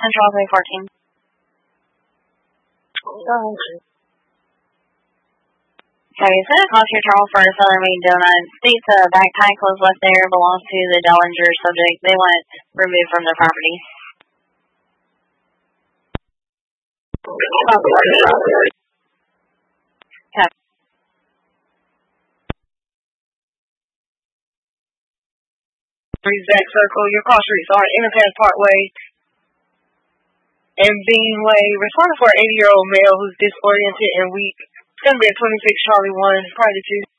Control 314. Okay, so a call to your Charles for Southern Maine Donut. States a backpack was left there, belongs to the Dellinger subject. They want it removed from the property. Okay. Zach Circle, your call streets are Interpass Parkway and Bean Way. Responding for an 80-year-old male who's disoriented and weak. It's going to be at 26 Charlie 1, probably 2.